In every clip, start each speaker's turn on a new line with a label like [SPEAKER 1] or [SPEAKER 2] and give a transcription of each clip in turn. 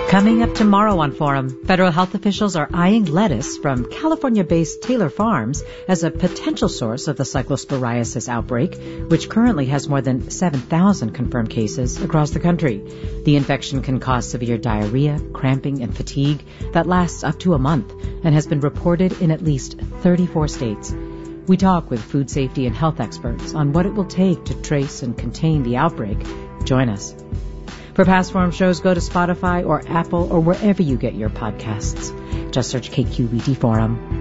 [SPEAKER 1] Coming up tomorrow on Forum, federal health officials are eyeing lettuce from California-based Taylor Farms as a potential source of the cyclosporiasis outbreak, which currently has more than 7,000 confirmed cases across the country. The infection can cause severe diarrhea, cramping, and fatigue that lasts up to a month and has been reported in at least 34 states. We talk with food safety and health experts on what it will take to trace and contain the outbreak. Join us. For past Forum shows, go to Spotify or Apple or wherever you get your podcasts. Just search KQED Forum.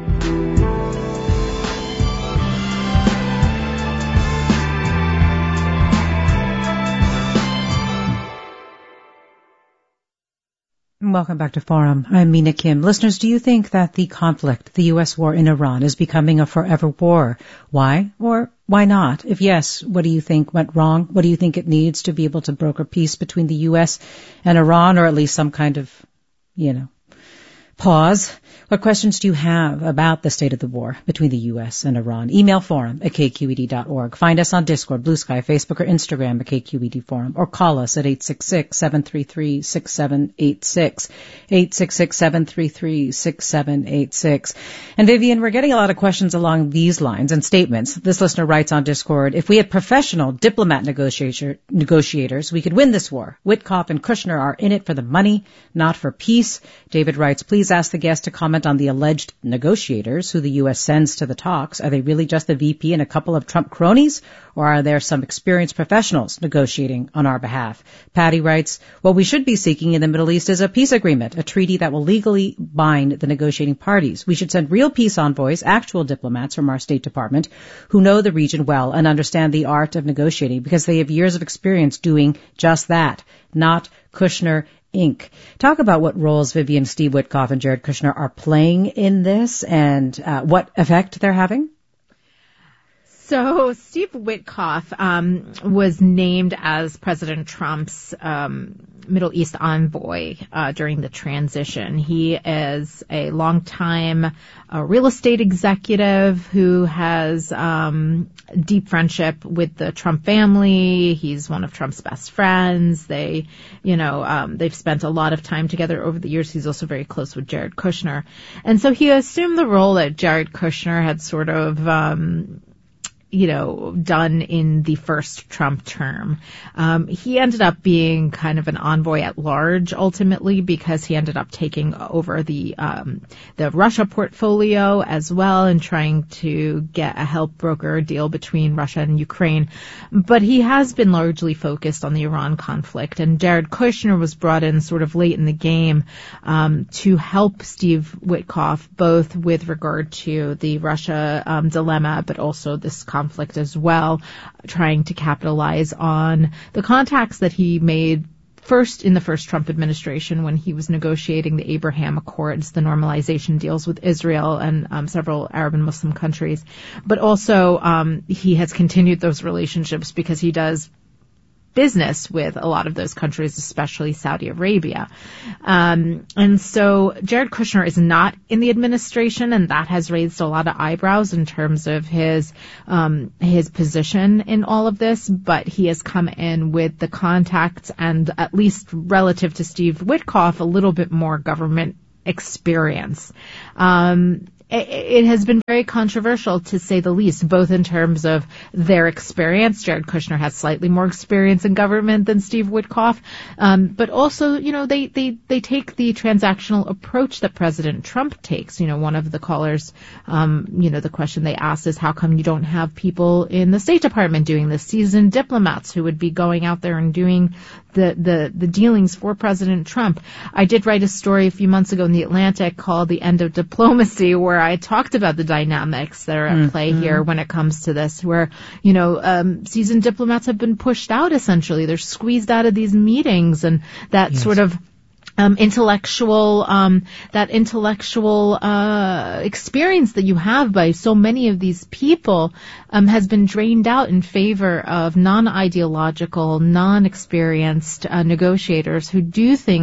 [SPEAKER 1] Welcome back to Forum. I'm Mina Kim. Listeners, do you think that the conflict, the U.S. war in Iran, is becoming a forever war? Why or why not? If yes, what do you think went wrong? What do you think it needs to be able to broker peace between the U.S. and Iran, or at least some kind of, pause? What questions do you have about the state of the war between the U.S. and Iran? Email forum@kqed.org. Find us on Discord, Blue Sky, Facebook, or Instagram at KQED Forum, or call us at 866-733-6786, 866-733-6786. And Vivian, we're getting a lot of questions along these lines and statements. This listener writes on Discord, if we had professional diplomat negotiators, we could win this war. Witkoff and Kushner are in it for the money, not for peace. David writes, please ask the guest to comment on the alleged negotiators who the U.S. sends to the talks. Are they really just the VP and a couple of Trump cronies, or are there some experienced professionals negotiating on our behalf? Patty writes, what we should be seeking in the Middle East is a peace agreement, a treaty that will legally bind the negotiating parties. We should send real peace envoys, actual diplomats from our State Department who know the region well and understand the art of negotiating because they have years of experience doing just that, not Kushner Inc. Talk about what roles Vivian, Steve Witkoff, and Jared Kushner are playing in this and what effect they're having.
[SPEAKER 2] So Steve Witkoff was named as President Trump's Middle East envoy during the transition. He is a longtime real estate executive who has deep friendship with the Trump family. He's one of Trump's best friends. They've spent a lot of time together over the years. He's also very close with Jared Kushner. And so he assumed the role that Jared Kushner had sort of done in the first Trump term. He ended up being kind of an envoy at large ultimately because he ended up taking over the Russia portfolio as well and trying to get a help broker deal between Russia and Ukraine. But he has been largely focused on the Iran conflict, and Jared Kushner was brought in sort of late in the game to help Steve Witkoff both with regard to the Russia dilemma, but also this conflict as well, trying to capitalize on the contacts that he made first in the first Trump administration when he was negotiating the Abraham Accords, the normalization deals with Israel and several Arab and Muslim countries. But also he has continued those relationships because he does business with a lot of those countries, especially Saudi Arabia. And so Jared Kushner is not in the administration, and that has raised a lot of eyebrows in terms of his position in all of this, but he has come in with the contacts and, at least relative to Steve Witkoff, a little bit more government experience. It has been very controversial, to say the least, both in terms of their experience. Jared Kushner has slightly more experience in government than Steve Witkoff. But also, they take the transactional approach that President Trump takes. One of the callers, the question they asked is, how come you don't have people in the State Department doing this? Seasoned diplomats who would be going out there and doing the dealings for President Trump. I did write a story a few months ago in The Atlantic called The End of Diplomacy, where I talked about the dynamics that are at play here when it comes to this, where, seasoned diplomats have been pushed out, essentially. They're squeezed out of these meetings, and that sort of intellectual experience that you have by so many of these people has been drained out in favor of non-ideological, non-experienced negotiators who do things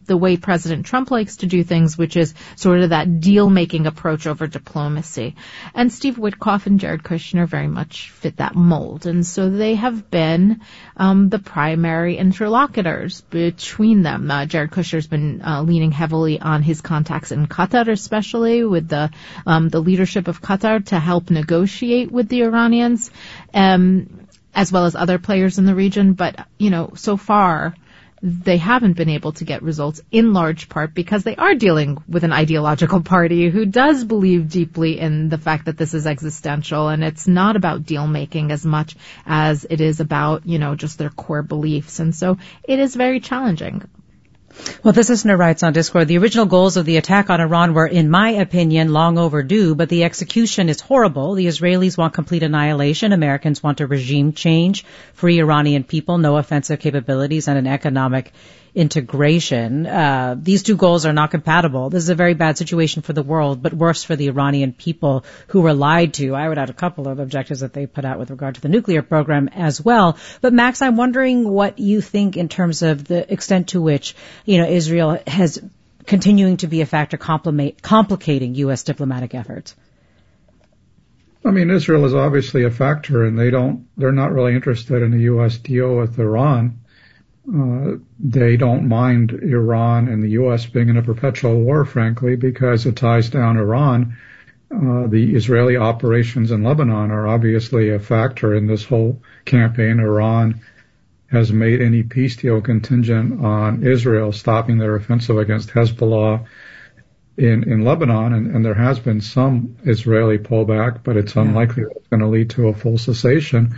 [SPEAKER 2] the way President Trump likes to do things, which is sort of that deal-making approach over diplomacy. And Steve Witkoff and Jared Kushner very much fit that mold. And so they have been the primary interlocutors between them. Jared Kushner's been leaning heavily on his contacts in Qatar, especially with the leadership of Qatar to help negotiate with the Iranians, as well as other players in the region. But, so far, they haven't been able to get results in large part because they are dealing with an ideological party who does believe deeply in the fact that this is existential, and it's not about deal making as much as it is about, just their core beliefs. And so it is very challenging.
[SPEAKER 1] Well, this listener writes on Discord, the original goals of the attack on Iran were, in my opinion, long overdue, but the execution is horrible. The Israelis want complete annihilation. Americans want a regime change, free Iranian people, no offensive capabilities, and an economic integration. These two goals are not compatible. This is a very bad situation for the world, but worse for the Iranian people who were lied to. I would add a couple of objectives that they put out with regard to the nuclear program as well. But Max, I'm wondering what you think in terms of the extent to which, Israel has continuing to be a factor complicating U.S. diplomatic efforts.
[SPEAKER 3] I mean, Israel is obviously a factor, and they're not really interested in a U.S. deal with Iran. They don't mind Iran and the U.S. being in a perpetual war, frankly, because it ties down Iran. The Israeli operations in Lebanon are obviously a factor in this whole campaign. Iran has made any peace deal contingent on Israel stopping their offensive against Hezbollah in Lebanon, and there has been some Israeli pullback, but it's unlikely that it's going to lead to a full cessation.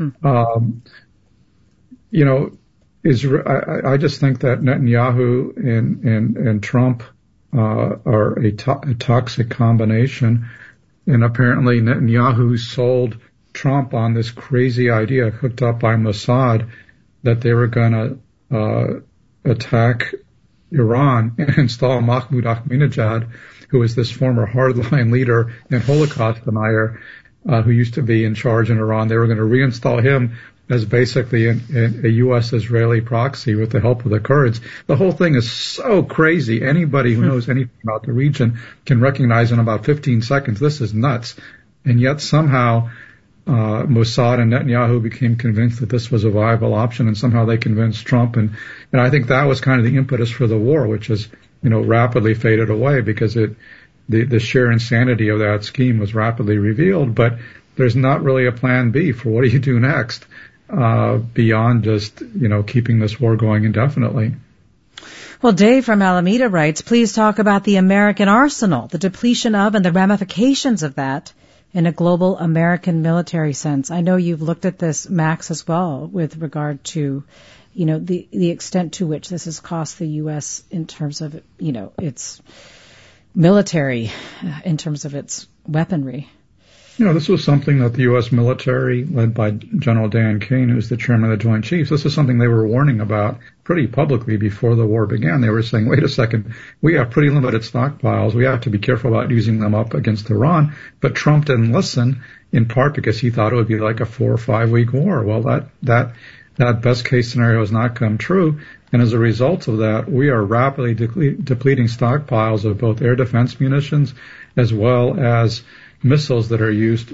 [SPEAKER 3] I just think that Netanyahu and Trump are a toxic combination, and apparently Netanyahu sold Trump on this crazy idea hooked up by Mossad that they were going to attack Iran and install Mahmoud Ahmadinejad, who is this former hardline leader and Holocaust denier who used to be in charge in Iran. They were going to reinstall him as basically a U.S.-Israeli proxy with the help of the Kurds. The whole thing is so crazy. Anybody who knows anything about the region can recognize in about 15 seconds this is nuts. And yet somehow Mossad and Netanyahu became convinced that this was a viable option, and somehow they convinced Trump. And I think that was kind of the impetus for the war, which has rapidly faded away because the sheer insanity of that scheme was rapidly revealed. But there's not really a plan B for what do you do next beyond just, keeping this war going indefinitely.
[SPEAKER 1] Well, Dave from Alameda writes, please talk about the American arsenal, the depletion of and the ramifications of that in a global American military sense. I know you've looked at this, Max, as well, with regard to, the extent to which this has cost the U.S. in terms of, its military, in terms of its weaponry.
[SPEAKER 3] This was something that the U.S. military, led by General Dan Kane, who's the chairman of the Joint Chiefs, this is something they were warning about pretty publicly before the war began. They were saying, wait a second, we have pretty limited stockpiles. We have to be careful about using them up against Iran. But Trump didn't listen, in part because he thought it would be like a 4 or 5 week war. Well, that best case scenario has not come true. And as a result of that, we are rapidly depleting stockpiles of both air defense munitions as well as missiles that are used,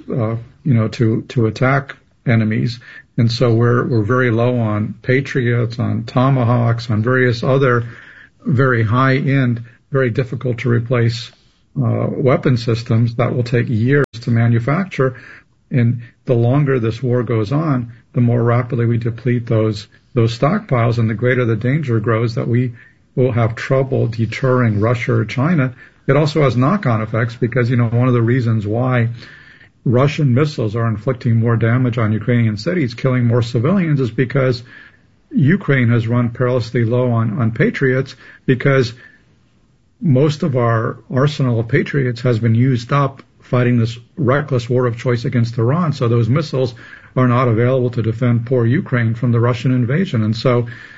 [SPEAKER 3] to attack enemies. And so we're very low on Patriots, on Tomahawks, on various other very high-end, very difficult to replace weapon systems that will take years to manufacture. And the longer this war goes on, the more rapidly we deplete those stockpiles, and the greater the danger grows that we will have trouble deterring Russia or China. It also has knock-on effects because, one of the reasons why Russian missiles are inflicting more damage on Ukrainian cities, killing more civilians, is because Ukraine has run perilously low on Patriots, because most of our arsenal of Patriots has been used up fighting this reckless war of choice against Iran. So those missiles are not available to defend poor Ukraine from the Russian invasion. And so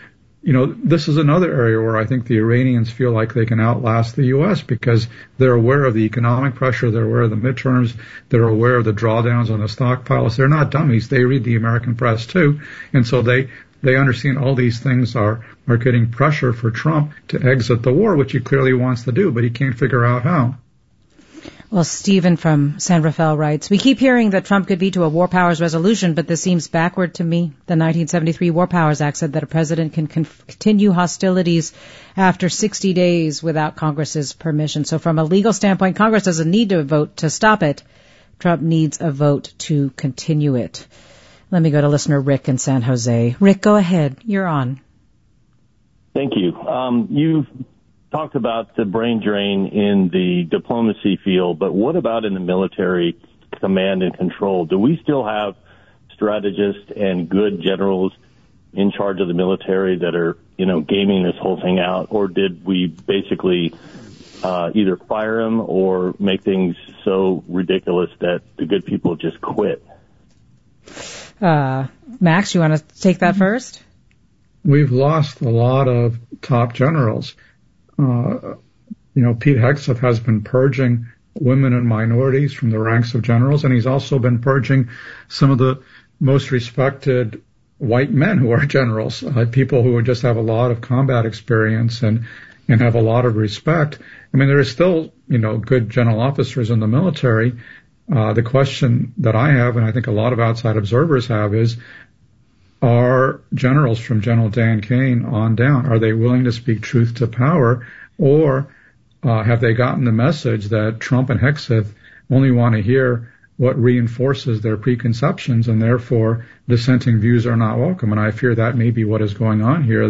[SPEAKER 3] this is another area where I think the Iranians feel like they can outlast the U.S. because they're aware of the economic pressure, they're aware of the midterms, they're aware of the drawdowns on the stockpiles. They're not dummies. They read the American press too. And so they understand all these things are getting pressure for Trump to exit the war, which he clearly wants to do, but he can't figure out how.
[SPEAKER 1] Well, Stephen from San Rafael writes, we keep hearing that Trump could veto a war powers resolution, but this seems backward to me. The 1973 War Powers Act said that a president can continue hostilities after 60 days without Congress's permission. So from a legal standpoint, Congress doesn't need to vote to stop it. Trump needs a vote to continue it. Let me go to listener Rick in San Jose. Rick, go ahead. You're on.
[SPEAKER 4] Thank you. You've talked about the brain drain in the diplomacy field, but what about in the military command and control? Do we still have strategists and good generals in charge of the military that are, gaming this whole thing out? Or did we basically either fire them or make things so ridiculous that the good people just quit?
[SPEAKER 1] Max, you want to take that first?
[SPEAKER 3] We've lost a lot of top generals. Pete Hegseth has been purging women and minorities from the ranks of generals, and he's also been purging some of the most respected white men who are generals, people who just have a lot of combat experience and have a lot of respect. I mean, there is still, good general officers in the military. The question that I have, and I think a lot of outside observers have, is, are generals from General Dan Kane on down, are they willing to speak truth to power, or have they gotten the message that Trump and Hegseth only want to hear what reinforces their preconceptions, and therefore dissenting views are not welcome? And I fear that may be what is going on here,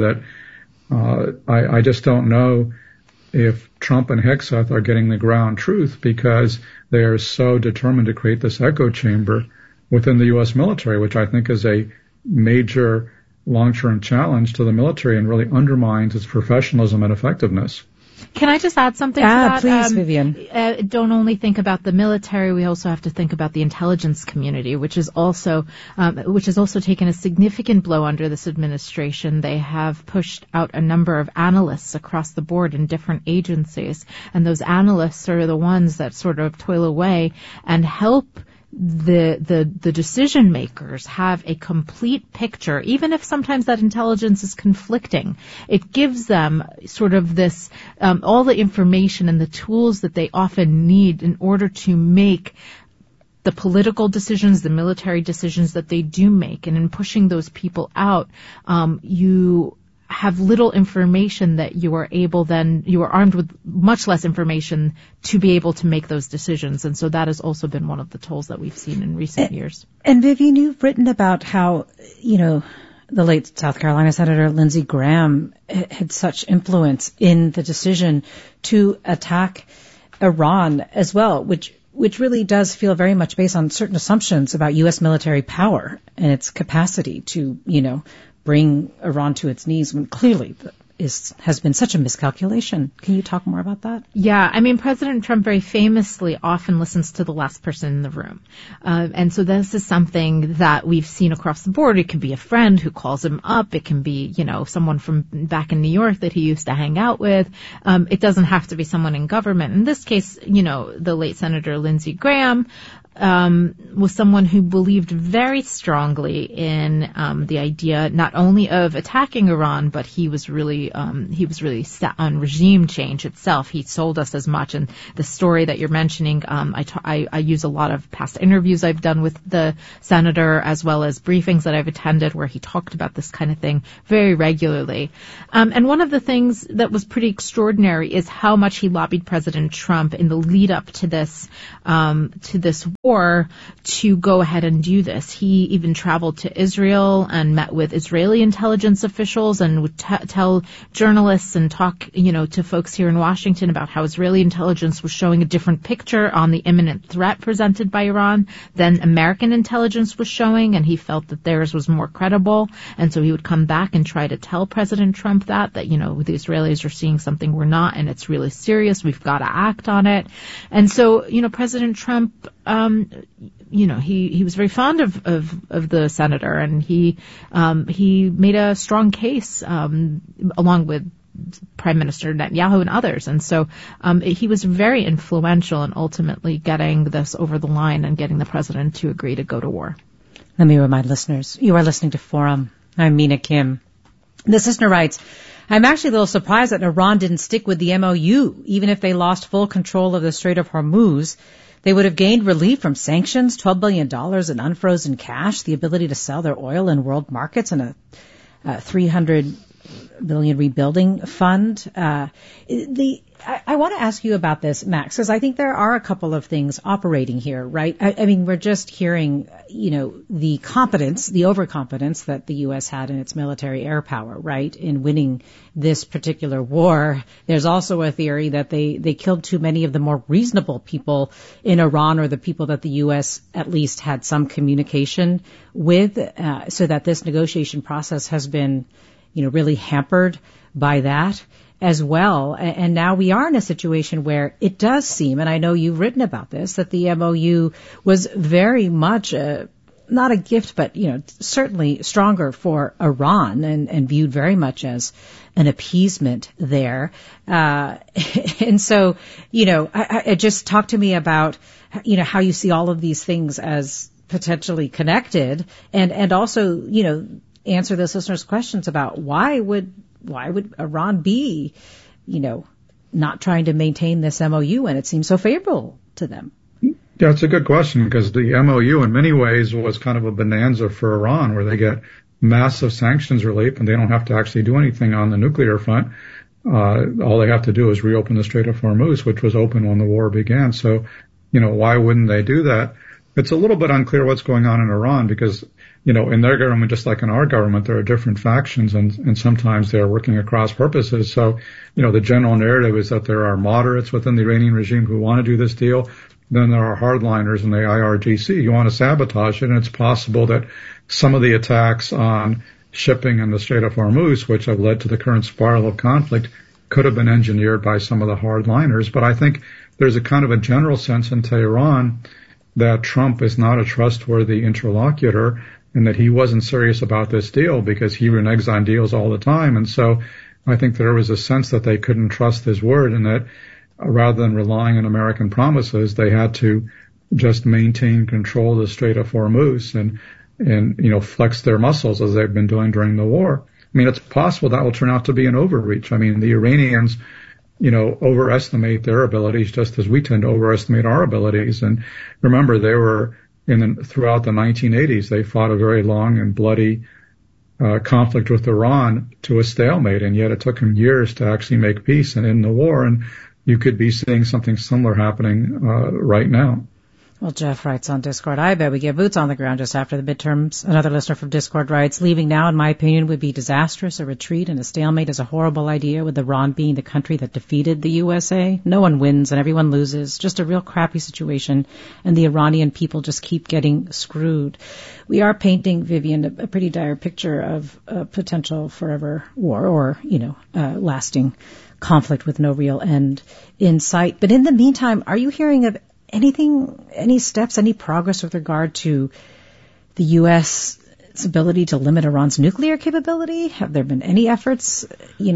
[SPEAKER 3] that I just don't know if Trump and Hegseth are getting the ground truth because they are so determined to create this echo chamber within the U.S. military, which I think is a major long-term challenge to the military and really undermines its professionalism and effectiveness.
[SPEAKER 2] Can I just add something to that?
[SPEAKER 1] Please, Vivian.
[SPEAKER 2] Don't only think about the military. We also have to think about the intelligence community, which has also taken a significant blow under this administration. They have pushed out a number of analysts across the board in different agencies, and those analysts are the ones that sort of toil away and help the decision makers have a complete picture, even if sometimes that intelligence is conflicting. It gives them sort of this all the information and the tools that they often need in order to make the political decisions, the military decisions that they do make. And in pushing those people out, you have little information that you are armed with much less information to be able to make those decisions. And so that has also been one of the tools that we've seen in recent years.
[SPEAKER 1] And Vivian, you've written about how, the late South Carolina Senator Lindsey Graham had such influence in the decision to attack Iran as well, which really does feel very much based on certain assumptions about U.S. military power and its capacity to, bring Iran to its knees when clearly has been such a miscalculation. Can you talk more about that?
[SPEAKER 2] Yeah, I mean, President Trump very famously often listens to the last person in the room. And so this is something that we've seen across the board. It can be a friend who calls him up. It can be, someone from back in New York that he used to hang out with. It doesn't have to be someone in government. In this case, the late Senator Lindsey Graham was someone who believed very strongly in the idea not only of attacking Iran, but he was really set on regime change itself. He sold us as much. And the story that you're mentioning, I use a lot of past interviews I've done with the senator, as well as briefings that I've attended where he talked about this kind of thing very regularly. And one of the things that was pretty extraordinary is how much he lobbied President Trump in the lead up to this war to go ahead and do this. He even traveled to Israel and met with Israeli intelligence officials and would tell journalists and talk, to folks here in Washington about how Israeli intelligence was showing a different picture on the imminent threat presented by Iran than American intelligence was showing, and he felt that theirs was more credible. And so he would come back and try to tell President Trump that the Israelis are seeing something we're not, and it's really serious. We've got to act on it. And so, President Trump he was very fond of the senator, and he made a strong case, along with Prime Minister Netanyahu and others. And so he was very influential in ultimately getting this over the line and getting the president to agree to go to war.
[SPEAKER 1] Let me remind listeners, you are listening to Forum. I'm Mina Kim. This listener writes, I'm actually a little surprised that Iran didn't stick with the MOU. Even if they lost full control of the Strait of Hormuz, they would have gained relief from sanctions, $12 billion in unfrozen cash, the ability to sell their oil in world markets, and a $300 billion rebuilding fund. I want to ask you about this, Max, because I think there are a couple of things operating here, right? I mean, we're just hearing, the competence, the overconfidence that the U.S. had in its military air power, right, in winning this particular war. There's also a theory that they killed too many of the more reasonable people in Iran, or the people that the U.S. at least had some communication with, so that this negotiation process has been, really hampered by that as well. And now we are in a situation where it does seem, and I know you've written about this, that the MOU was very much not a gift, but, certainly stronger for Iran, and viewed very much as an appeasement there. And so, I just talk to me about, how you see all of these things as potentially connected, and also, answer this listener's questions about why would Iran be, not trying to maintain this MOU when it seems so favorable to them?
[SPEAKER 3] Yeah, it's a good question, because the MOU in many ways was kind of a bonanza for Iran, where they get massive sanctions relief and they don't have to actually do anything on the nuclear front. All they have to do is reopen the Strait of Hormuz, which was open when the war began. So, why wouldn't they do that? It's a little bit unclear what's going on in Iran, because in their government, just like in our government, there are different factions, and sometimes they're working across purposes. So, the general narrative is that there are moderates within the Iranian regime who want to do this deal. Then there are hardliners in the IRGC who want to sabotage it. And it's possible that some of the attacks on shipping in the Strait of Hormuz, which have led to the current spiral of conflict, could have been engineered by some of the hardliners. But I think there's a kind of a general sense in Tehran that Trump is not a trustworthy interlocutor, and that he wasn't serious about this deal because he reneges on deals all the time. And so I think there was a sense that they couldn't trust his word, and that rather than relying on American promises, they had to just maintain control of the Strait of Hormuz and flex their muscles as they've been doing during the war. I mean, it's possible that will turn out to be an overreach. I mean, the Iranians, overestimate their abilities just as we tend to overestimate our abilities. And remember, they were throughout the 1980s, they fought a very long and bloody conflict with Iran to a stalemate, and yet it took them years to actually make peace and end the war. And you could be seeing something similar happening right now.
[SPEAKER 1] Well, Jeff writes on Discord, I bet we get boots on the ground just after the midterms. Another listener from Discord writes, leaving now, in my opinion, would be disastrous. A retreat and a stalemate is a horrible idea, with Iran being the country that defeated the USA. No one wins and everyone loses. Just a real crappy situation, and the Iranian people just keep getting screwed. We are painting, Vivian, a pretty dire picture of a potential forever war, or, lasting conflict with no real end in sight. But in the meantime, are you hearing of any steps, any progress with regard to the U.S.'s ability to limit Iran's nuclear capability? Have there been any efforts,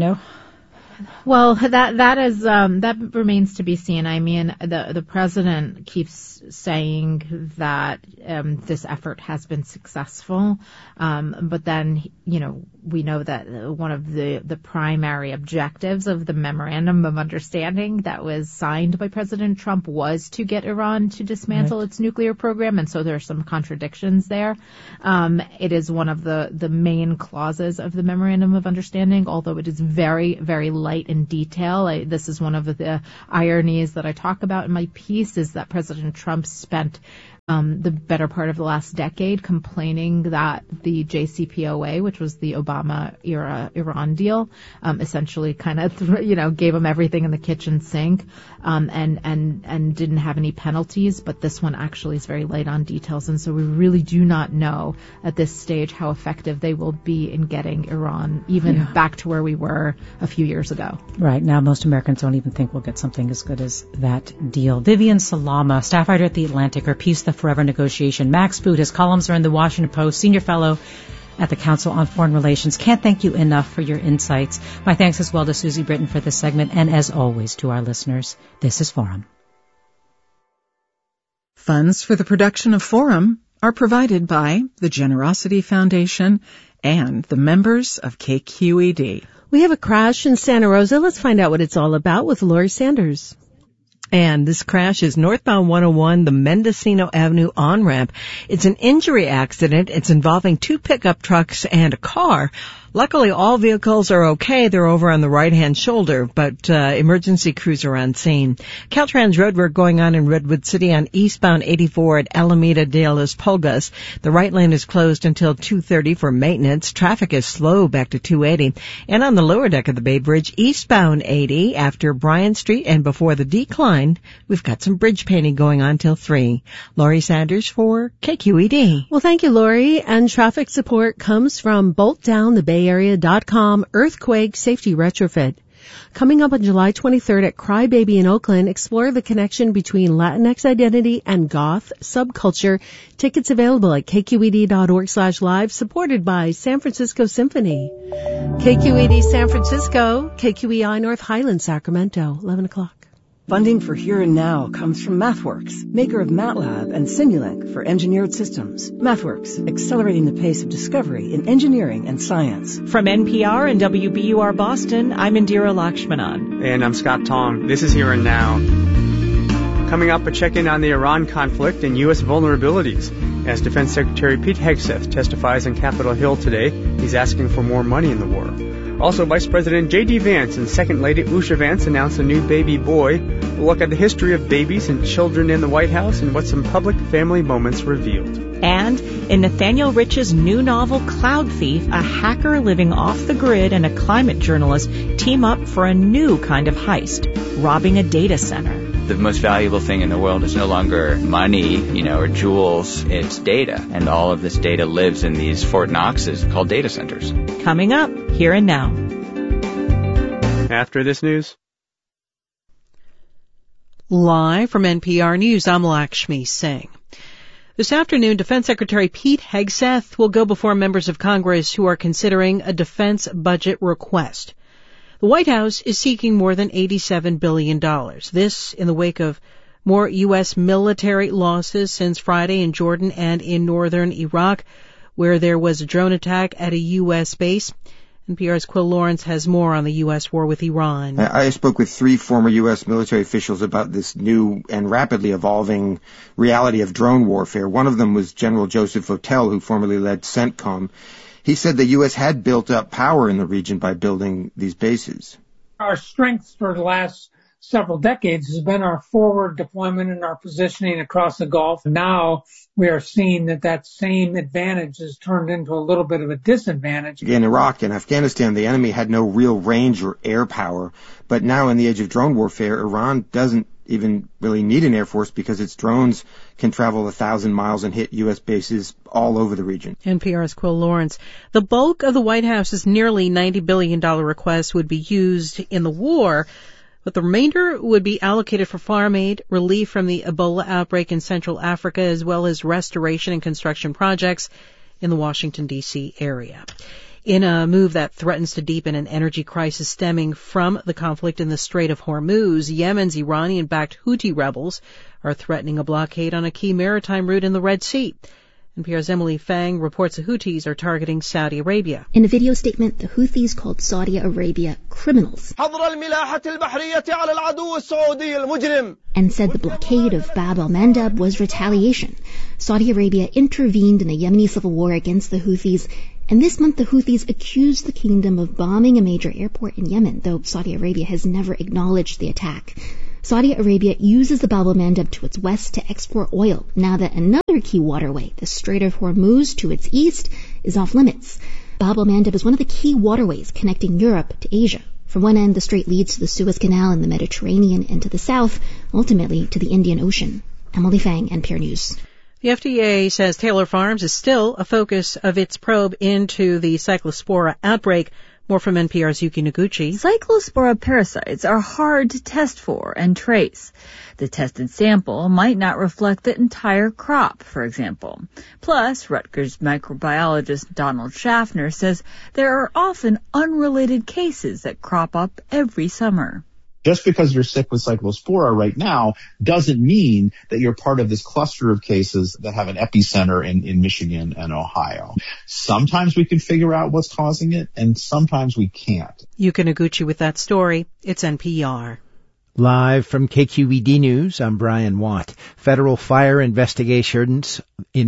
[SPEAKER 2] Well, that remains to be seen. I mean, the president keeps saying that this effort has been successful, but then we know that one of the primary objectives of the memorandum of understanding that was signed by President Trump was to get Iran to dismantle its nuclear program, and so there are some contradictions there. It is one of the main clauses of the memorandum of understanding, although it is very, very light in detail. This is one of the ironies that I talk about in my piece, is that President Trump spent the better part of the last decade, complaining that the JCPOA, which was the Obama-era Iran deal, essentially kind of, gave them everything in the kitchen sink, and didn't have any penalties. But this one actually is very light on details, and so we really do not know at this stage how effective they will be in getting Iran even back to where we were a few years ago.
[SPEAKER 1] Right. Now most Americans don't even think we'll get something as good as that deal. Vivian Salama, staff writer at The Atlantic, her piece, The Forever Negotiation. Max Boot, his columns are in the Washington Post, senior fellow at the Council on Foreign Relations. Can't thank you enough for your insights. My thanks as well to Susie Britton for this segment, and as always to our listeners. This is Forum.
[SPEAKER 5] Funds for the production of Forum are provided by the Generosity Foundation and the members of KQED.
[SPEAKER 6] We have a crash in Santa Rosa. Let's find out what it's all about with Lori Sanders.
[SPEAKER 7] And this crash is northbound 101, the Mendocino Avenue on-ramp. It's an injury accident. It's involving two pickup trucks and a car. Luckily, all vehicles are okay. They're over on the right-hand shoulder, but emergency crews are on scene. Caltrans roadwork going on in Redwood City on eastbound 84 at Alameda de las Pulgas. The right lane is closed until 2:30 for maintenance. Traffic is slow back to 280. And on the lower deck of the Bay Bridge, eastbound 80 after Bryant Street and before the decline, we've got some bridge painting going on till 3. Lori Sanders for KQED.
[SPEAKER 6] Well, thank you, Lori. And traffic support comes from BoltDownTheBayArea.com Earthquake Safety Retrofit. Coming up on July 23rd at Crybaby in Oakland, explore the connection between Latinx identity and goth subculture. Tickets available at kqed.org/live, supported by San Francisco Symphony. KQED San Francisco, KQEI North Highland, Sacramento, 11 o'clock.
[SPEAKER 8] Funding for Here and Now comes from MathWorks, maker of MATLAB and Simulink for engineered systems. MathWorks, accelerating the pace of discovery in engineering and science.
[SPEAKER 9] From NPR and WBUR Boston, I'm Indira Lakshmanan.
[SPEAKER 10] And I'm Scott Tong. This is Here and Now. Coming up, a check-in on the Iran conflict and U.S. vulnerabilities. As Defense Secretary Pete Hegseth testifies on Capitol Hill today, he's asking for more money in the war. Also, Vice President J.D. Vance and Second Lady Usha Vance announced a new baby boy. We'll look at the history of babies and children in the White House and what some public family moments revealed.
[SPEAKER 9] And in Nathaniel Rich's new novel, Cloud Thief, a hacker living off the grid and a climate journalist team up for a new kind of heist, robbing a data center.
[SPEAKER 11] The most valuable thing in the world is no longer money, or jewels. It's data. And all of this data lives in these Fort Knoxes called data centers.
[SPEAKER 9] Coming up, Here and Now.
[SPEAKER 10] After this news.
[SPEAKER 12] Live from NPR News, I'm Lakshmi Singh. This afternoon, Defense Secretary Pete Hegseth will go before members of Congress who are considering a defense budget request. The White House is seeking more than $87 billion. This in the wake of more U.S. military losses since Friday in Jordan and in northern Iraq, where there was a drone attack at a U.S. base. NPR's Quill Lawrence has more on the U.S. war with Iran.
[SPEAKER 13] I spoke with 3 former U.S. military officials about this new and rapidly evolving reality of drone warfare. One of them was General Joseph Votel, who formerly led CENTCOM. He said the U.S. had built up power in the region by building these bases.
[SPEAKER 14] Our strength for the last several decades has been our forward deployment and our positioning across the Gulf. Now we are seeing that same advantage has turned into a little bit of a disadvantage.
[SPEAKER 13] In Iraq and Afghanistan, the enemy had no real range or air power. But now in the age of drone warfare, Iran doesn't even really need an air force because its drones can travel 1,000 miles and hit U.S. bases all over the region.
[SPEAKER 12] NPR's Quill Lawrence. The bulk of the White House's nearly $90 billion request would be used in the war, but the remainder would be allocated for farm aid, relief from the Ebola outbreak in Central Africa, as well as restoration and construction projects in the Washington, D.C. area. In a move that threatens to deepen an energy crisis stemming from the conflict in the Strait of Hormuz, Yemen's Iranian-backed Houthi rebels are threatening a blockade on a key maritime route in the Red Sea. NPR's Emily Fang reports the Houthis are targeting Saudi Arabia.
[SPEAKER 15] In a video statement, the Houthis called Saudi Arabia criminals and said the blockade of Bab al-Mandab was retaliation. Saudi Arabia intervened in the Yemeni civil war against the Houthis, and this month the Houthis accused the kingdom of bombing a major airport in Yemen, though Saudi Arabia has never acknowledged the attack. Saudi Arabia uses the Bab el-Mandeb to its west to export oil, now that another key waterway, the Strait of Hormuz to its east, is off limits. Bab el-Mandeb is one of the key waterways connecting Europe to Asia. From one end, the strait leads to the Suez Canal in the Mediterranean and to the south, ultimately to the Indian Ocean. Emily Fang, NPR News.
[SPEAKER 12] The FDA says Taylor Farms is still a focus of its probe into the Cyclospora outbreak. More from NPR's Yuki Noguchi.
[SPEAKER 16] Cyclospora parasites are hard to test for and trace. The tested sample might not reflect the entire crop, for example. Plus, Rutgers microbiologist Donald Schaffner says there are often unrelated cases that crop up every summer.
[SPEAKER 17] Just because you're sick with Cyclospora right now doesn't mean that you're part of this cluster of cases that have an epicenter in Michigan and Ohio. Sometimes we can figure out what's causing it, and sometimes we can't.
[SPEAKER 12] Yuki Noguchi with that story. It's NPR.
[SPEAKER 18] Live from KQED News, I'm Brian Watt. Federal fire investigators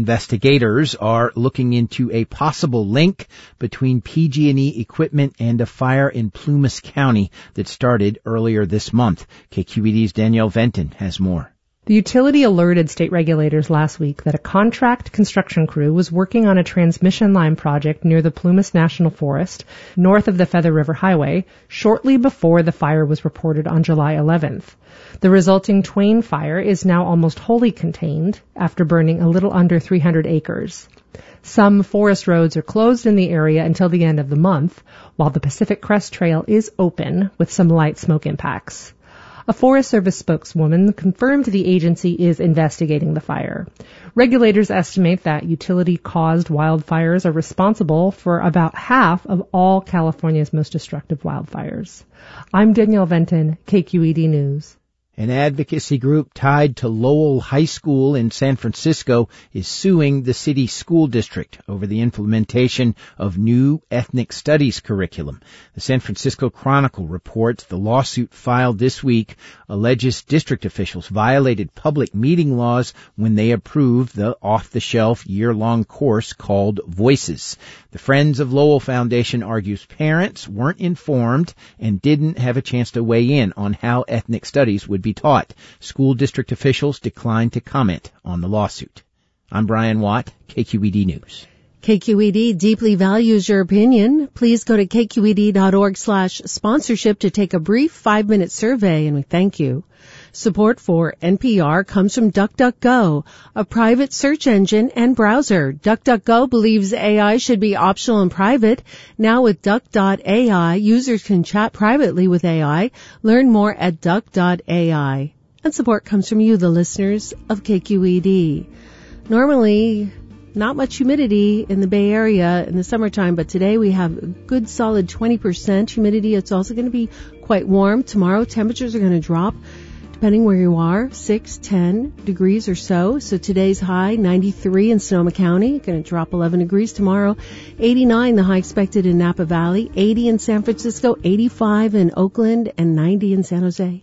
[SPEAKER 18] are looking into a possible link between PG&E equipment and a fire in Plumas County that started earlier this month. KQED's Danielle Venton has more.
[SPEAKER 19] The utility alerted state regulators last week that a contract construction crew was working on a transmission line project near the Plumas National Forest, north of the Feather River Highway, shortly before the fire was reported on July 11th. The resulting Twain fire is now almost wholly contained after burning a little under 300 acres. Some forest roads are closed in the area until the end of the month, while the Pacific Crest Trail is open with some light smoke impacts. A Forest Service spokeswoman confirmed the agency is investigating the fire. Regulators estimate that utility-caused wildfires are responsible for about half of all California's most destructive wildfires. I'm Danielle Venton, KQED News.
[SPEAKER 18] An advocacy group tied to Lowell High School in San Francisco is suing the city school district over the implementation of new ethnic studies curriculum. The San Francisco Chronicle reports the lawsuit filed this week alleges district officials violated public meeting laws when they approved the off-the-shelf year-long course called Voices. The Friends of Lowell Foundation argues parents weren't informed and didn't have a chance to weigh in on how ethnic studies would be taught. School district officials declined to comment on the lawsuit. I'm Brian Watt, KQED News.
[SPEAKER 6] KQED deeply values your opinion. Please go to kqed.org/sponsorship to take a brief 5-minute survey, and we thank you. Support for NPR comes from DuckDuckGo, a private search engine and browser. DuckDuckGo believes AI should be optional and private. Now with Duck.ai, users can chat privately with AI. Learn more at Duck.ai. And support comes from you, the listeners of KQED. Normally, not much humidity in the Bay Area in the summertime, but today we have a good solid 20% humidity. It's also going to be quite warm. Tomorrow temperatures are going to drop, depending where you are, 6-10 degrees or so. So today's high, 93 in Sonoma County, going to drop 11 degrees tomorrow. 89, the high expected in Napa Valley, 80 in San Francisco, 85 in Oakland, and 90 in San Jose.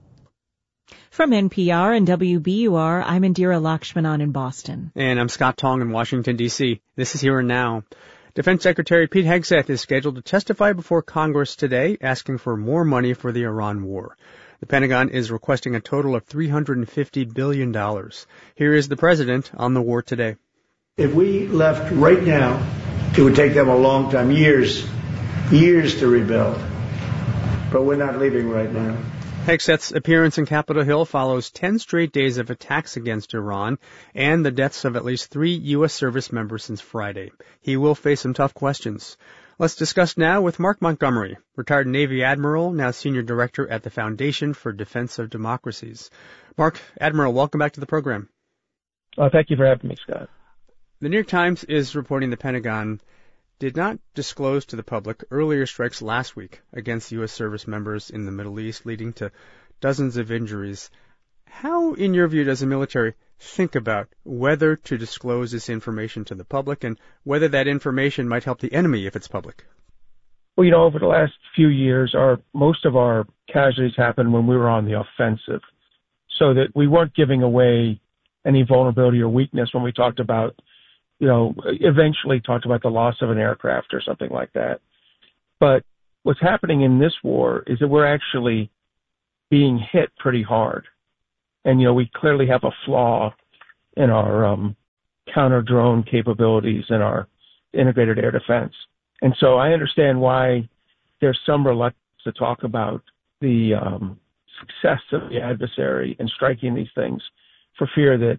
[SPEAKER 9] From NPR and WBUR, I'm Indira Lakshmanan in Boston.
[SPEAKER 10] And I'm Scott Tong in Washington, D.C. This is Here and Now. Defense Secretary Pete Hegseth is scheduled to testify before Congress today, asking for more money for the Iran war. The Pentagon is requesting a total of $350 billion. Here is the president on the war today.
[SPEAKER 20] If we left right now, it would take them a long time, years to rebuild. But we're not leaving right now.
[SPEAKER 10] Hegseth's appearance in Capitol Hill follows 10 straight days of attacks against Iran and the deaths of at least 3 U.S. service members since Friday. He will face some tough questions. Let's discuss now with Mark Montgomery, retired Navy Admiral, now Senior Director at the Foundation for Defense of Democracies. Mark, Admiral, welcome back to the program.
[SPEAKER 21] Thank you for having me, Scott.
[SPEAKER 10] The New York Times is reporting the Pentagon did not disclose to the public earlier strikes last week against U.S. service members in the Middle East, leading to dozens of injuries. How, in your view, does the military think about whether to disclose this information to the public and whether that information might help the enemy if it's public?
[SPEAKER 21] Well, over the last few years, most of our casualties happened when we were on the offensive, so that we weren't giving away any vulnerability or weakness when we talked about, eventually talked about the loss of an aircraft or something like that. But what's happening in this war is that we're actually being hit pretty hard. And, we clearly have a flaw in our counter-drone capabilities and our integrated air defense. And so I understand why there's some reluctance to talk about the success of the adversary in striking these things for fear that,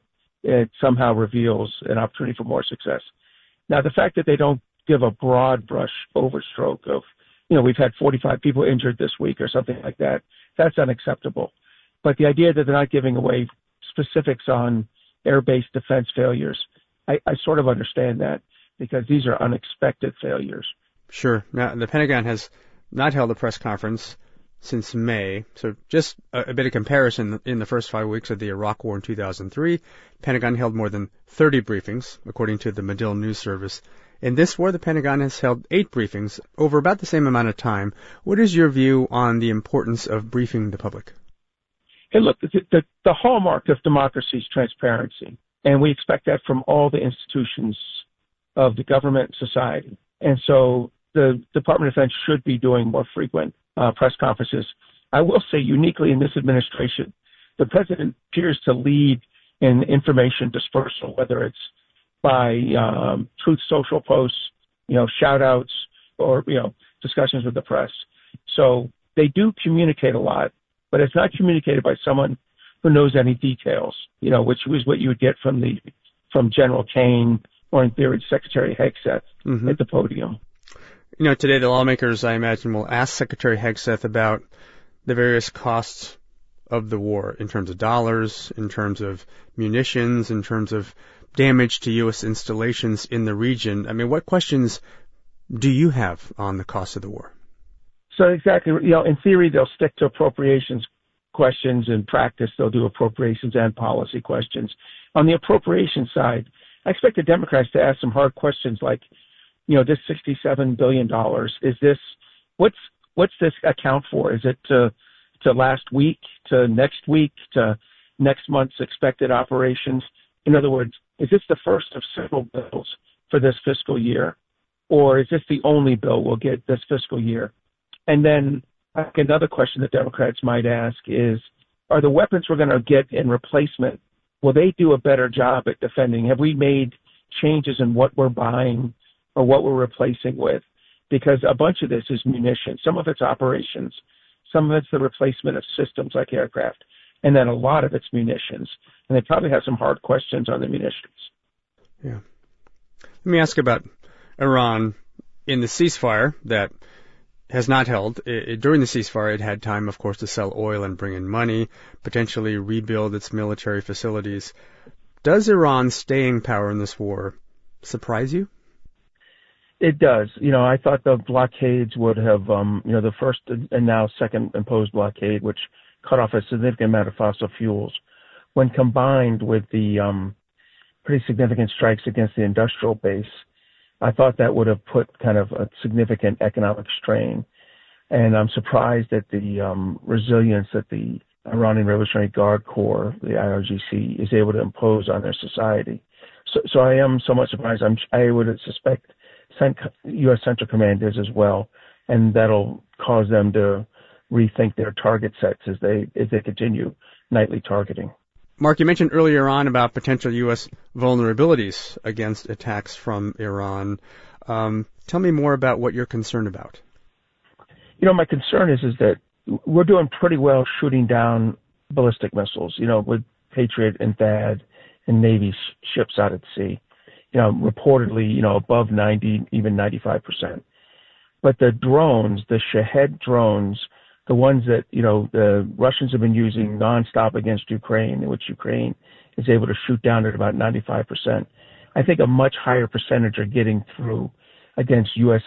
[SPEAKER 21] it somehow reveals an opportunity for more success. Now, the fact that they don't give a broad brush overstroke of, we've had 45 people injured this week or something like that, that's unacceptable. But the idea that they're not giving away specifics on air-based defense failures, I sort of understand that because these are unexpected failures.
[SPEAKER 10] Sure. Now, the Pentagon has not held a press conference since May. So just a bit of comparison, in the first 5 weeks of the Iraq War in 2003, Pentagon held more than 30 briefings, according to the Medill News Service. In this war, the Pentagon has held 8 briefings over about the same amount of time. What is your view on the importance of briefing the public?
[SPEAKER 21] Hey, look, the hallmark of democracy is transparency, and we expect that from all the institutions of the government and society. And so the Department of Defense should be doing more frequent press conferences. I will say uniquely in this administration, the president appears to lead in information dispersal, whether it's by Truth Social posts, shout outs, or, discussions with the press. So they do communicate a lot, but it's not communicated by someone who knows any details, which was what you would get from General Kane or, in theory, Secretary Hegseth at the podium.
[SPEAKER 10] Today the lawmakers, I imagine, will ask Secretary Hegseth about the various costs of the war in terms of dollars, in terms of munitions, in terms of damage to U.S. installations in the region. I mean, what questions do you have on the cost of the war?
[SPEAKER 21] So exactly, in theory, they'll stick to appropriations questions. In practice, they'll do appropriations and policy questions. On the appropriation side, I expect the Democrats to ask some hard questions like, this $67 billion, is this, what's this account for? Is it to last week, to next week, to next month's expected operations? In other words, is this the first of several bills for this fiscal year? Or is this the only bill we'll get this fiscal year? And then I think another question that Democrats might ask is, are the weapons we're going to get in replacement, will they do a better job at defending? Have we made changes in what we're buying or what we're replacing with? Because a bunch of this is munitions. Some of it's operations. Some of it's the replacement of systems like aircraft. And then a lot of it's munitions. And they probably have some hard questions on the munitions.
[SPEAKER 10] Yeah. Let me ask about Iran. In the ceasefire that has not held, during the ceasefire it had time, of course, to sell oil and bring in money, potentially rebuild its military facilities. Does Iran's staying power in this war surprise you?
[SPEAKER 21] It does. I thought the blockades would have, the first and now second imposed blockade, which cut off a significant amount of fossil fuels, when combined with the pretty significant strikes against the industrial base, I thought that would have put kind of a significant economic strain. And I'm surprised at the resilience that the Iranian Revolutionary Guard Corps, the IRGC, is able to impose on their society. So I am somewhat surprised. I would suspect U.S. Central Command is as well, and that'll cause them to rethink their target sets as they continue nightly targeting.
[SPEAKER 10] Mark, you mentioned earlier on about potential U.S. vulnerabilities against attacks from Iran. Tell me more about what you're concerned about.
[SPEAKER 21] My concern is that we're doing pretty well shooting down ballistic missiles, with Patriot and THAAD and Navy ships out at sea. Reportedly, above 90, even 95%. But the drones, the Shahed drones, the ones that, the Russians have been using nonstop against Ukraine, in which Ukraine is able to shoot down at about 95%. I think a much higher percentage are getting through against U.S.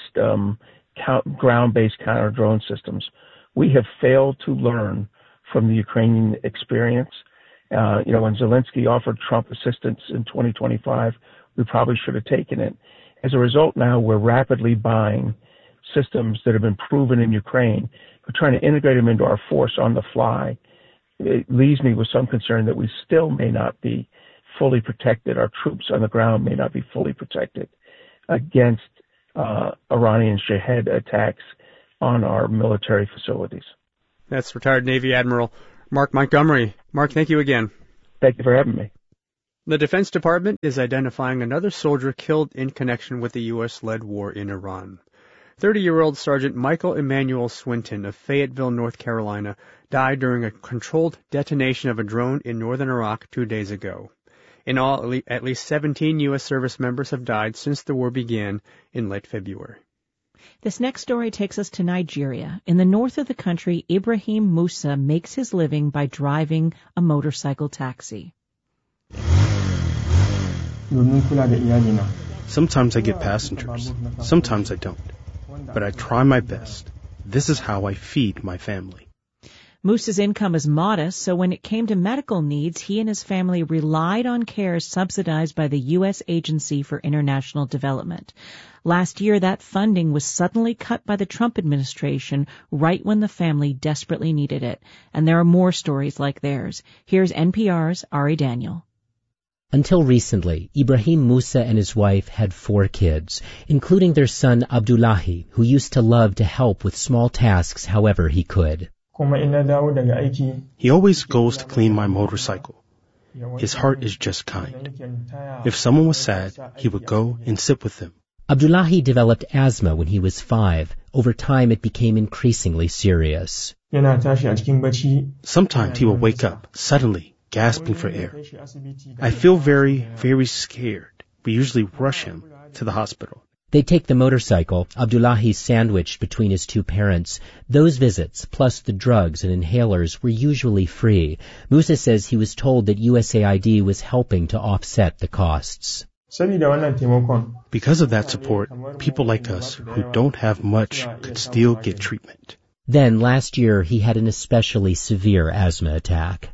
[SPEAKER 21] ground-based counter-drone systems. We have failed to learn from the Ukrainian experience. When Zelensky offered Trump assistance in 2025, we probably should have taken it. As a result, now we're rapidly buying systems that have been proven in Ukraine. We're trying to integrate them into our force on the fly. It leaves me with some concern that we still may not be fully protected. Our troops on the ground may not be fully protected against Iranian Shahed attacks on our military facilities.
[SPEAKER 10] That's retired Navy Admiral Mark Montgomery. Mark, thank you again.
[SPEAKER 21] Thank you for having me.
[SPEAKER 10] The Defense Department is identifying another soldier killed in connection with the U.S.-led war in Iran. 30-year-old Sergeant Michael Emmanuel Swinton of Fayetteville, North Carolina, died during a controlled detonation of a drone in northern Iraq 2 days ago. In all, at least 17 U.S. service members have died since the war began in late February.
[SPEAKER 9] This next story takes us to Nigeria. In the north of the country, Ibrahim Musa makes his living by driving a motorcycle taxi.
[SPEAKER 4] Sometimes I get passengers, sometimes I don't. But I try my best. This is how I feed my family.
[SPEAKER 9] Musa's income is modest, so when it came to medical needs, he and his family relied on care subsidized by the U.S. Agency for International Development. Last year, that funding was suddenly cut by the Trump administration right when the family desperately needed it. And there are more stories like theirs. Here's NPR's Ari Daniel.
[SPEAKER 22] Until recently, Ibrahim Musa and his wife had 4 kids, including their son Abdullahi, who used to love to help with small tasks however he could.
[SPEAKER 4] He always goes to clean my motorcycle. His heart is just kind. If someone was sad, he would go and sit with them.
[SPEAKER 22] Abdullahi developed asthma when he was 5. Over time, it became increasingly serious.
[SPEAKER 4] Sometimes he will wake up suddenly, gasping for air. I feel very, very scared. We usually rush him to the hospital.
[SPEAKER 22] They take the motorcycle, Abdullahi sandwiched between his 2 parents. Those visits, plus the drugs and inhalers, were usually free. Musa says he was told that USAID was helping to offset the costs.
[SPEAKER 4] Because of that support, people like us who don't have much could still get treatment.
[SPEAKER 22] Then, last year, he had an especially severe asthma attack.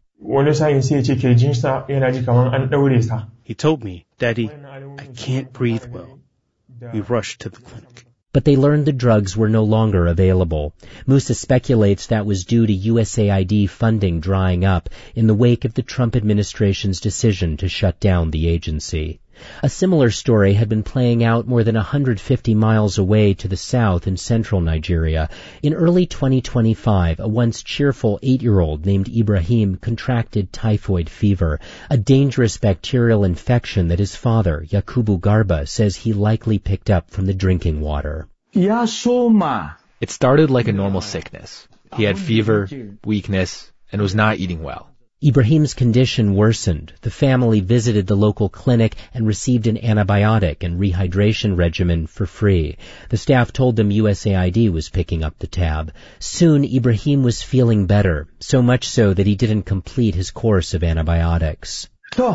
[SPEAKER 4] He told me, "Daddy, I can't breathe well." We rushed to the clinic.
[SPEAKER 22] But they learned the drugs were no longer available. Musa speculates that was due to USAID funding drying up in the wake of the Trump administration's decision to shut down the agency. A similar story had been playing out more than 150 miles away to the south in central Nigeria. In early 2025, a once cheerful 8-year-old named Ibrahim contracted typhoid fever, a dangerous bacterial infection that his father, Yakubu Garba, says he likely picked up from the drinking water.
[SPEAKER 23] It started like a normal sickness. He had fever, weakness, and was not eating well.
[SPEAKER 22] Ibrahim's condition worsened. The family visited the local clinic and received an antibiotic and rehydration regimen for free. The staff told them USAID was picking up the tab. Soon, Ibrahim was feeling better, so much so that he didn't complete his course of antibiotics.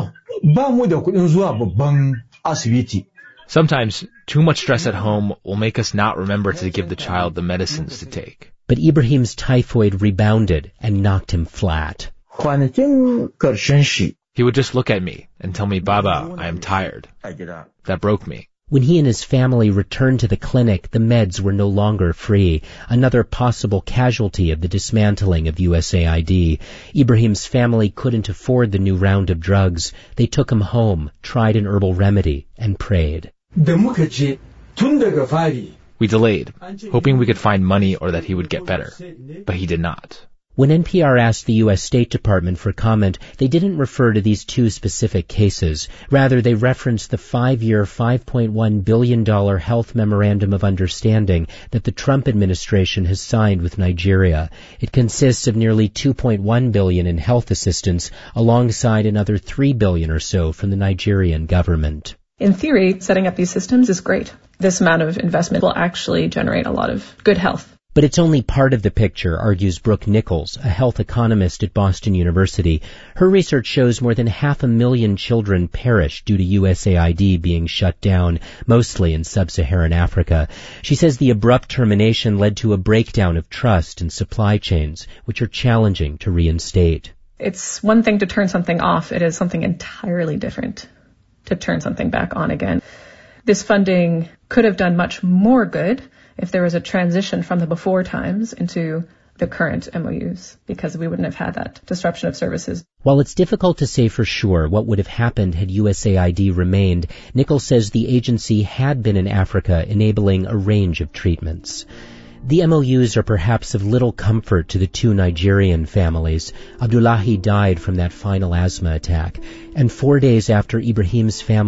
[SPEAKER 23] Sometimes, too much stress at home will make us not remember to give the child the medicines to take.
[SPEAKER 22] But Ibrahim's typhoid rebounded and knocked him flat.
[SPEAKER 23] He would just look at me and tell me, "Baba, I am tired." That broke me.
[SPEAKER 22] When he and his family returned to the clinic, the meds were no longer free, another possible casualty of the dismantling of USAID. Ibrahim's family couldn't afford the new round of drugs. They took him home, tried an herbal remedy, and prayed.
[SPEAKER 23] We delayed, hoping we could find money or that he would get better, but he did not.
[SPEAKER 22] When NPR asked the U.S. State Department for comment, they didn't refer to these 2 specific cases. Rather, they referenced the 5-year, $5.1 billion health memorandum of understanding that the Trump administration has signed with Nigeria. It consists of nearly $2.1 billion in health assistance, alongside another $3 billion or so from the Nigerian government.
[SPEAKER 24] In theory, setting up these systems is great. This amount of investment will actually generate a lot of good health.
[SPEAKER 22] But it's only part of the picture, argues Brooke Nichols, a health economist at Boston University. Her research shows more than 500,000 children perish due to USAID being shut down, mostly in sub-Saharan Africa. She says the abrupt termination led to a breakdown of trust and supply chains, which are challenging to reinstate.
[SPEAKER 24] It's one thing to turn something off. It is something entirely different to turn something back on again. This funding could have done much more good if there was a transition from the before times into the current MOUs, because we wouldn't have had that disruption of services.
[SPEAKER 22] While it's difficult to say for sure what would have happened had USAID remained, Nichols says the agency had been in Africa enabling a range of treatments. The MOUs are perhaps of little comfort to the two Nigerian families. Abdullahi died from that final asthma attack, and 4 days after Ibrahim's family